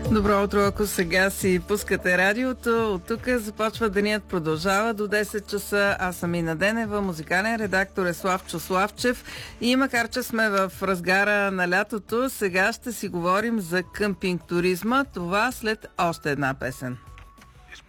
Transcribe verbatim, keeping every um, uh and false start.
Добро утро, ако сега си пускате радиото. От тук започва денят, продължава до десет часа. Аз съм Ина Денева, музикален редактор е Славчо Славчев. И макар че сме в разгара на лятото, сега ще си говорим за къмпинг туризма. Това след още една песен.